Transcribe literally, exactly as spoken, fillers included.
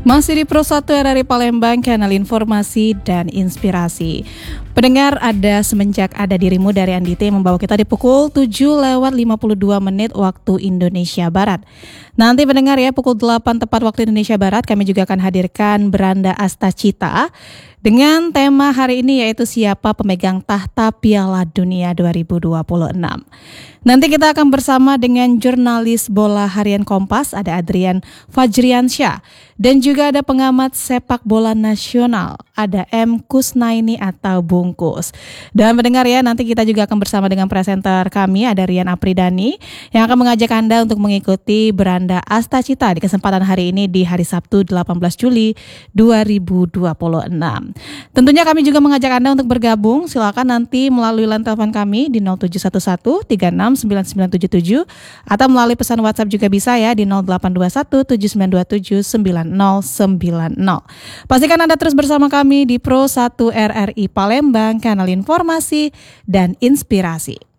Masih di Pro satu R R I Palembang, kanal informasi dan inspirasi. Pendengar, ada Semenjak Ada Dirimu dari Andite yang membawa kita di pukul tujuh lewat lima puluh dua menit waktu Indonesia Barat. Nanti pendengar ya, pukul delapan tepat waktu Indonesia Barat, kami juga akan hadirkan Beranda Astacita dengan tema hari ini yaitu siapa pemegang tahta Piala Dunia dua ribu dua puluh enam. Nanti kita akan bersama dengan jurnalis bola harian Kompas, ada Adrian Fajriansyah, dan juga ada pengamat sepak bola nasional, ada M. Kusnaini atau Bungkus. Dan mendengar ya, nanti kita juga akan bersama dengan presenter kami, ada Rian Apridani, yang akan mengajak Anda untuk mengikuti Beranda Astacita di kesempatan hari ini di hari Sabtu delapan belas Juli dua ribu dua puluh enam. Tentunya kami juga mengajak Anda untuk bergabung, silakan nanti melalui line telepon kami di nol tujuh satu satu tiga enam sembilan sembilan tujuh tujuh atau melalui pesan WhatsApp juga bisa ya di nol delapan dua satu tujuh sembilan dua tujuh sembilan nol sembilan nol. Pastikan Anda terus bersama kami di Pro satu R R I Palembang, kanal informasi dan inspirasi.